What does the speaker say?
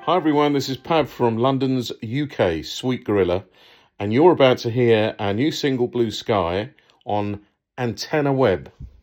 Hi everyone, this is Pav from London's UK, Sweet Gorilla, and you're about to hear our new single Blue Sky on Antenna Web.